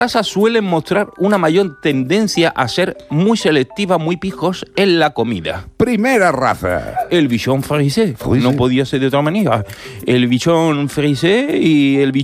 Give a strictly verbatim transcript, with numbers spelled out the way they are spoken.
razas suelen mostrar una mayor tendencia a ser muy selectivas, muy pijos en la comida. Primera raza. El bichón frisé. Frisé. No podía ser de otra manera. El bichón frisé y el bichón